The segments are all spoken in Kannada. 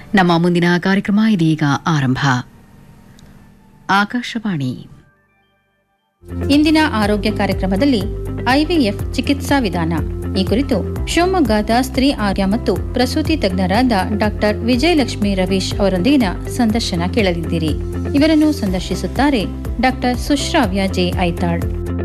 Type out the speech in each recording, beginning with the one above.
ನಮ್ಮ ಮುಂದಿನ ಕಾರ್ಯಕ್ರಮ ಇದೀಗ ಆರಂಭ. ಆಕಾಶವಾಣಿ ಇಂದಿನ ಆರೋಗ್ಯ ಕಾರ್ಯಕ್ರಮದಲ್ಲಿ ಐವಿಎಫ್ ಚಿಕಿತ್ಸಾ ವಿಧಾನ ಈ ಕುರಿತು ಶಿವಮೊಗ್ಗದ ಸ್ತ್ರೀ ಆರೋಗ್ಯ ಮತ್ತು ಪ್ರಸೂತಿ ತಜ್ಞರಾದ ಡಾಕ್ಟರ್ ವಿಜಯಲಕ್ಷ್ಮಿ ರವೀಶ್ ಅವರೊಂದಿಗಿನ ಸಂದರ್ಶನ ಕೇಳಲಿದ್ದೀರಿ. ಇವರನ್ನು ಸಂದರ್ಶಿಸುತ್ತಾರೆ ಡಾಕ್ಟರ್ ಸುಶ್ರಾವ್ಯ ಜೆ ಐತಾಳ್.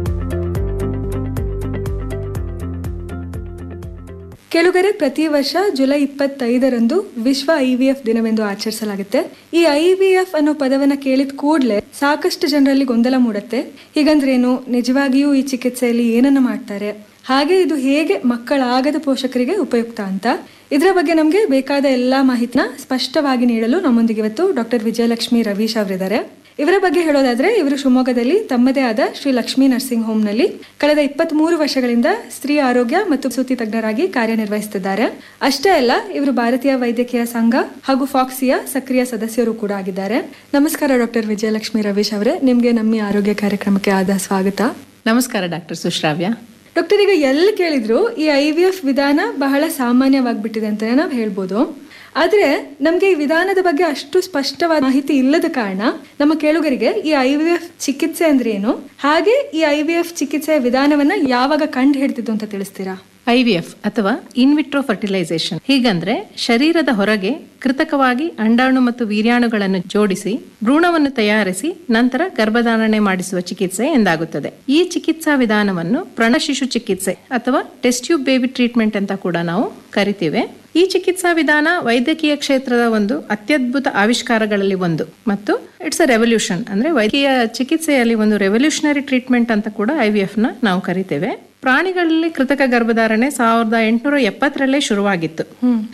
ಕೆಳಗರೆ ಪ್ರತಿ ವರ್ಷ ಜುಲೈ 25ರಂದು ವಿಶ್ವ ಐವಿಎಫ್ ದಿನವೆಂದು ಆಚರಿಸಲಾಗುತ್ತೆ. ಈ ಐವಿಎಫ್ ಅನ್ನೋ ಪದವನ್ನ ಕೇಳಿದ ಕೂಡಲೇ ಸಾಕಷ್ಟು ಜನರಲ್ಲಿ ಗೊಂದಲ ಮೂಡುತ್ತೆ. ಹೀಗಂದ್ರೇನು, ನಿಜವಾಗಿಯೂ ಈ ಚಿಕಿತ್ಸೆಯಲ್ಲಿ ಏನನ್ನ ಮಾಡ್ತಾರೆ, ಹಾಗೆ ಇದು ಹೇಗೆ ಮಕ್ಕಳಾಗದ ಪೋಷಕರಿಗೆ ಉಪಯುಕ್ತ ಅಂತ, ಇದರ ಬಗ್ಗೆ ನಮಗೆ ಬೇಕಾದ ಎಲ್ಲಾ ಮಾಹಿತಿನ ಸ್ಪಷ್ಟವಾಗಿ ನೀಡಲು ನಮ್ಮೊಂದಿಗೆ ಇವತ್ತು ಡಾಕ್ಟರ್ ವಿಜಯಲಕ್ಷ್ಮಿ ರವೀಶ್ ಅವರಿದ್ದಾರೆ. ಇವರ ಬಗ್ಗೆ ಹೇಳೋದಾದ್ರೆ, ಇವರು ಶಿವಮೊಗ್ಗದಲ್ಲಿ ತಮ್ಮದೇ ಆದ ಶ್ರೀ ಲಕ್ಷ್ಮೀ ನರ್ಸಿಂಗ್ ಹೋಮ್ ನಲ್ಲಿ ಕಳೆದ 23 ವರ್ಷಗಳಿಂದ ಸ್ತ್ರೀ ಆರೋಗ್ಯ ಮತ್ತು ಪ್ರಸೂತಿ ತಜ್ಞರಾಗಿ ಕಾರ್ಯನಿರ್ವಹಿಸುತ್ತಿದ್ದಾರೆ. ಅಷ್ಟೇ ಅಲ್ಲ, ಇವರು ಭಾರತೀಯ ವೈದ್ಯಕೀಯ ಸಂಘ ಹಾಗೂ ಫಾಕ್ಸಿಯ ಸಕ್ರಿಯ ಸದಸ್ಯರು ಕೂಡ ಆಗಿದ್ದಾರೆ. ನಮಸ್ಕಾರ ಡಾಕ್ಟರ್ ವಿಜಯಲಕ್ಷ್ಮಿ ರವೀಶ್ ಅವರೇ, ನಿಮ್ಗೆ ನಮ್ಮ ಆರೋಗ್ಯ ಕಾರ್ಯಕ್ರಮಕ್ಕೆ ಆದ ಸ್ವಾಗತ. ನಮಸ್ಕಾರ ಡಾಕ್ಟರ್ ಸುಶ್ರಾವ್ಯ. ಡಾಕ್ಟರ್, ಈಗ ಎಲ್ಲಿ ಕೇಳಿದ್ರು ಈ ಐವಿಎಫ್ ವಿಧಾನ ಬಹಳ ಸಾಮಾನ್ಯವಾಗಿಬಿಟ್ಟಿದೆ ಅಂತಾನೆ ನಾವು ಹೇಳ್ಬೋದು. ಆದ್ರೆ ನಮ್ಗೆ ಈ ವಿಧಾನದ ಬಗ್ಗೆ ಅಷ್ಟು ಸ್ಪಷ್ಟವಾದ ಮಾಹಿತಿ ಇಲ್ಲದ ಕಾರಣ ನಮ್ಮ ಕೇಳುಗರಿಗೆ ಈ ಐವಿಎಫ್ ಚಿಕಿತ್ಸೆ ಅಂದ್ರೆ ಏನು, ಹಾಗೆ ಈ ಐವಿಎಫ್ ಚಿಕಿತ್ಸೆಯ ವಿಧಾನವನ್ನ ಯಾವಾಗ ಕಂಡು ಹಿಡಿದಿದ್ದು ಅಂತ ತಿಳಿಸ್ತೀರಾ? ಐವಿಎಫ್ ಅಥವಾ ಇನ್ವಿಟ್ರೋ ಫರ್ಟಿಲೈಸೇಷನ್, ಹೀಗಂದ್ರೆ ಶರೀರದ ಹೊರಗೆ ಕೃತಕವಾಗಿ ಅಂಡಾಣು ಮತ್ತು ವೀರ್ಯಾಣುಗಳನ್ನು ಜೋಡಿಸಿ ಭ್ರೂಣವನ್ನು ತಯಾರಿಸಿ ನಂತರ ಗರ್ಭಧಾರಣೆ ಮಾಡಿಸುವ ಚಿಕಿತ್ಸೆ ಎಂದಾಗುತ್ತದೆ. ಈ ಚಿಕಿತ್ಸಾ ವಿಧಾನವನ್ನು ಪ್ರಣಶಿಶು ಚಿಕಿತ್ಸೆ ಅಥವಾ ಟೆಸ್ಟ್ ಟ್ಯೂಬ್ ಬೇಬಿ ಟ್ರೀಟ್ಮೆಂಟ್ ಅಂತ ಕೂಡ ನಾವು ಕರಿತೇವೆ. ಈ ಚಿಕಿತ್ಸಾ ವಿಧಾನ ವೈದ್ಯಕೀಯ ಕ್ಷೇತ್ರದ ಒಂದು ಅತ್ಯದ್ಭುತ ಆವಿಷ್ಕಾರಗಳಲ್ಲಿ ಒಂದು ಮತ್ತು ಇಟ್ಸ್ ಅ ರೆವಲ್ಯೂಷನ್, ಅಂದ್ರೆ ವೈದ್ಯಕೀಯ ಚಿಕಿತ್ಸೆಯಲ್ಲಿ ಒಂದು ರೆವಲ್ಯೂಷನರಿ ಟ್ರೀಟ್ಮೆಂಟ್ ಅಂತ ಕೂಡ ಐವಿಎಫ್ ನ ನಾವು ಕರಿತೇವೆ. ಪ್ರಾಣಿಗಳಲ್ಲಿ ಕೃತಕ ಗರ್ಭಧಾರಣೆ 1870ರಲ್ಲೇ ಶುರುವಾಗಿತ್ತು.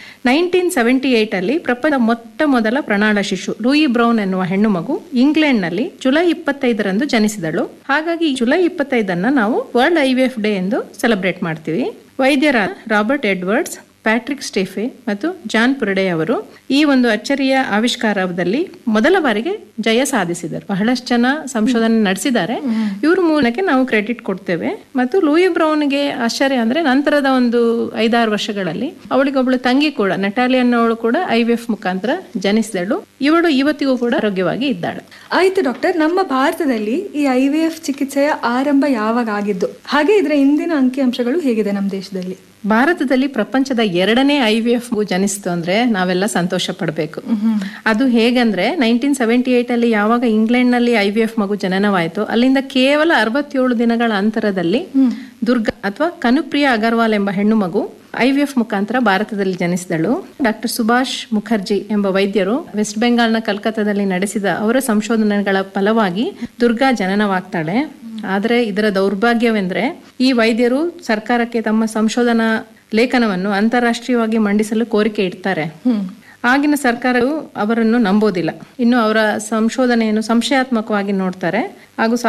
1978 ಅಲ್ಲಿ ಪ್ರಪಂಚದ ಮೊಟ್ಟ ಮೊದಲ ಪ್ರಣಾಳ ಶಿಶು ಲೂಯಿ ಬ್ರೌನ್ ಎನ್ನುವ ಹೆಣ್ಣು ಮಗು ಇಂಗ್ಲೆಂಡ್ ನಲ್ಲಿ ಜುಲೈ 25ರಂದು ಜನಿಸಿದಳು. ಹಾಗಾಗಿ ಜುಲೈ 25 ನಾವು ವರ್ಲ್ಡ್ ಐವಿಎಫ್ ಡೇ ಎಂದು ಸೆಲೆಬ್ರೇಟ್ ಮಾಡ್ತೀವಿ. ವೈದ್ಯರಾದ ರಾಬರ್ಟ್ ಎಡ್ವರ್ಡ್ಸ್, ಪ್ಯಾಟ್ರಿಕ್ ಸ್ಟೇಫೆ ಮತ್ತು ಜಾನ್ ಪುರಡೆ ಅವರು ಈ ಒಂದು ಅಚ್ಚರಿಯ ಆವಿಷ್ಕಾರದಲ್ಲಿ ಮೊದಲ ಬಾರಿಗೆ ಜಯ ಸಾಧಿಸಿದರು. ಬಹಳಷ್ಟು ಜನ ಸಂಶೋಧನೆ ನಡೆಸಿದ್ದಾರೆ, ಇವ್ರ ಮೂಲಕ ನಾವು ಕ್ರೆಡಿಟ್ ಕೊಡ್ತೇವೆ. ಮತ್ತು ಲೂಯಿ ಬ್ರೌನ್ಗೆ ಆಶ್ಚರ್ಯ ಅಂದ್ರೆ ನಂತರದ ಒಂದು 5-6 ವರ್ಷಗಳಲ್ಲಿ ಅವಳಿಗೊಬ್ಬಳು ತಂಗಿ ಕೂಡ, ನಟಾಲಿ ಅನ್ನೋಳು ಕೂಡ ಐವಿಎಫ್ ಮುಖಾಂತರ ಜನಿಸಿದಳು. ಇವಳು ಇವತ್ತಿಗೂ ಕೂಡ ಆರೋಗ್ಯವಾಗಿ ಇದ್ದಾಳೆ. ಆಯ್ತು ಡಾಕ್ಟರ್, ನಮ್ಮ ಭಾರತದಲ್ಲಿ ಈ ಐವಿಎಫ್ ಚಿಕಿತ್ಸೆಯ ಆರಂಭ ಯಾವಾಗ ಆಗಿದ್ದು, ಹಾಗೆ ಇದರ ಇಂದಿನ ಅಂಕಿಅಂಶಗಳು ಹೇಗಿದೆ ನಮ್ಮ ದೇಶದಲ್ಲಿ? ಭಾರತದಲ್ಲಿ ಪ್ರಪಂಚದ 2ನೇ ಐವಿಎಫ್ ಜನಿಸ್ತು ಅಂದ್ರೆ ನಾವೆಲ್ಲ ಸಂತೋಷ ಪಡಬೇಕು. ಅದು ಹೇಗಂದ್ರೆ 1978 ಅಲ್ಲಿ ಯಾವಾಗ ಇಂಗ್ಲೆಂಡ್ ನಲ್ಲಿ ಐವಿಎಫ್ ಮಗು ಜನನವಾಯಿತು, ಅಲ್ಲಿಂದ ಕೇವಲ 67 ದಿನಗಳ ಅಂತರದಲ್ಲಿ ದುರ್ಗಾ ಅಥವಾ ಕನುಪ್ರಿಯಾ ಅಗರ್ವಾಲ್ ಎಂಬ ಹೆಣ್ಣು ಮಗು ಐವಿಎಫ್ ಮುಖಾಂತರ ಭಾರತದಲ್ಲಿ ಜನಿಸಿದಳು. ಡಾಕ್ಟರ್ ಸುಭಾಷ್ ಮುಖರ್ಜಿ ಎಂಬ ವೈದ್ಯರು ವೆಸ್ಟ್ ಬೆಂಗಾಲ್ನ ಕಲ್ಕತ್ತಾದಲ್ಲಿ ನಡೆಸಿದ ಅವರ ಸಂಶೋಧನೆಗಳ ಫಲವಾಗಿ ದುರ್ಗಾ ಜನನವಾಗ್ತಾಳೆ. ಆದರೆ ಇದರ ದೌರ್ಭಾಗ್ಯವೆಂದ್ರೆ ಈ ವೈದ್ಯರು ಸರ್ಕಾರಕ್ಕೆ ತಮ್ಮ ಸಂಶೋಧನಾ ಲೇಖನವನ್ನು ಅಂತಾರಾಷ್ಟ್ರೀಯವಾಗಿ ಮಂಡಿಸಲು ಕೋರಿಕೆ ಇಡ್ತಾರೆ. ಆಗಿನ ಸರ್ಕಾರವು ಅವರನ್ನು ನಂಬೋದಿಲ್ಲ, ಇನ್ನು ಅವರ ಸಂಶೋಧನೆಯನ್ನು ಸಂಶಯಾತ್ಮಕವಾಗಿ ನೋಡ್ತಾರೆ. ಹಾಗೂ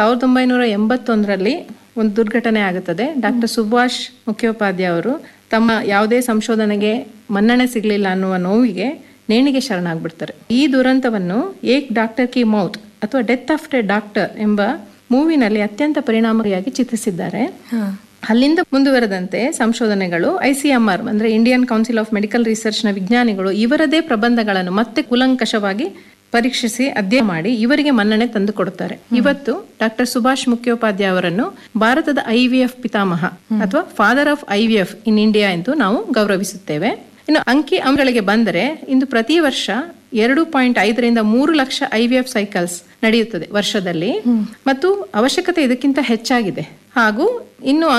1981ರಲ್ಲಿ ಒಂದು ದುರ್ಘಟನೆ ಆಗುತ್ತದೆ. ಡಾಕ್ಟರ್ ಸುಭಾಷ್ ಮುಖ್ಯೋಪಾಧ್ಯಾಯ ಅವರು ತಮ್ಮ ಯಾವುದೇ ಸಂಶೋಧನೆಗೆ ಮನ್ನಣೆ ಸಿಗಲಿಲ್ಲ ಅನ್ನುವ ನೋವಿಗೆ ನೇಣಿಗೆ ಶರಣಾಗ್ಬಿಡ್ತಾರೆ. ಈ ದುರಂತವನ್ನು ಏಕ್ ಡಾಕ್ಟರ್ ಕಿ ಮೌತ್ ಅಥವಾ ಡೆತ್ ಆಫ್ ಎ ಡಾಕ್ಟರ್ ಎಂಬ ಮೂವಿನಲ್ಲಿ ಅತ್ಯಂತ ಪರಿಣಾಮಕಾರಿಯಾಗಿ ಚಿತ್ರಿಸಿದ್ದಾರೆ. ಅಲ್ಲಿಂದ ಮುಂದುವರೆದಂತೆ ಸಂಶೋಧನೆಗಳು ICMR ಅಂದ್ರೆ Indian council of medical research ನ ವಿಜ್ಞಾನಿಗಳು ಇವರದೇ ಪ್ರಬಂಧಗಳನ್ನು ಮತ್ತೆ ಕೂಲಂಕಷವಾಗಿ ಪರೀಕ್ಷಿಸಿ ಅಧ್ಯಯನ ಮಾಡಿ ಇವರಿಗೆ ಮನ್ನಣೆ ತಂದು ಕೊಡುತ್ತಾರೆ. ಇವತ್ತು ಡಾಕ್ಟರ್ ಸುಭಾಷ್ ಮುಖ್ಯೋಪಾಧ್ಯಾಯ ಅವರನ್ನು ಭಾರತದ IVF ಪಿತಾಮಹ ಅಥವಾ father of IVF in India ಎಂದು ನಾವು ಗೌರವಿಸುತ್ತೇವೆ. ಇನ್ನು ಅಂಕಿ ಅಂಶಗಳಿಗೆ ಬಂದರೆ, ಇಂದು ಪ್ರತಿ ವರ್ಷ 2.5ರಿಂದ 3 ಲಕ್ಷ IVF ಸೈಕಲ್ಸ್ ನಡೆಯುತ್ತದೆ ವರ್ಷದಲ್ಲಿ, ಮತ್ತು ಅವಶ್ಯಕತೆ ಇದಕ್ಕಿಂತ ಹೆಚ್ಚಾಗಿದೆ. ಹಾಗೂ ಇನ್ನು